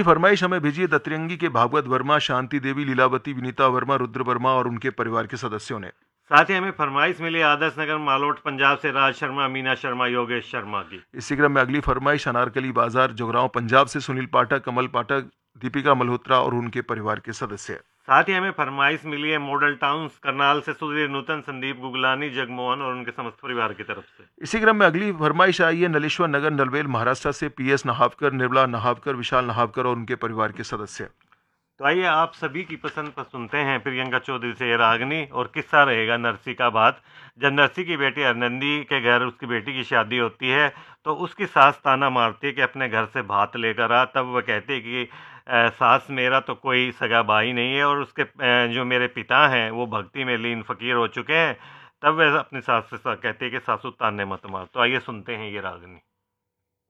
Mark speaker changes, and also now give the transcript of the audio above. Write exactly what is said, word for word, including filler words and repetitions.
Speaker 1: अगली फरमाइश हमें भेजी है दतरंगी के भागवत वर्मा, शांति देवी, लीलावती, विनीता वर्मा, रुद्र वर्मा और उनके परिवार के सदस्यों ने।
Speaker 2: साथ ही हमें फरमाइश मिली आदर्श नगर मालोट पंजाब से राज शर्मा, मीना शर्मा, योगेश शर्मा की।
Speaker 1: इसी क्रम में अगली फरमाइश अनारकली बाजार जुगरांव पंजाब से सुनील पाठक, कमल पाठक, दीपिका मल्होत्रा और उनके परिवार के सदस्य।
Speaker 2: साथ ही हमें फरमाइश मिली है मॉडल टाउन करनाल से सुधीर नूतन, संदीप गुगलानी, जगमोहन और उनके समस्त परिवार की तरफ से।
Speaker 1: इसी क्रम में अगली फरमाइश आई है नलेश्वर नगर नलवेल महाराष्ट्र से पीएस नहावकर, निर्मला नहावकर, विशाल नहावकर और उनके परिवार के सदस्य।
Speaker 2: तो आइए आप सभी की पसंद पर सुनते हैं प्रियंका चौधरी से ये रागनी, और किस्सा रहेगा नरसी का बात। जब नरसी की बेटी अरनंदी के घर उसकी बेटी की शादी होती है तो उसकी सास ताना मारती है कि अपने घर से भात लेकर आ। तब वह कहती है कि सास मेरा तो कोई सगा भाई नहीं है और उसके जो मेरे पिता हैं वो भक्ति में लीन फकीर हो चुके हैं। तब वह अपनी सास से कहती है कि सासू ताने मत मार। तो आइए सुनते हैं ये रागनी।